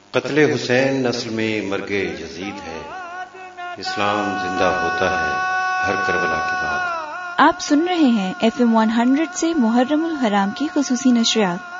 कत्ले हुसैन नस्ल में मर्गे यजीद है, इस्लाम जिंदा होता है हर करबला के बाद। आप सुन रहे हैं FM 100 से मुहर्रमुल हराम की खुसूसी नशरियात।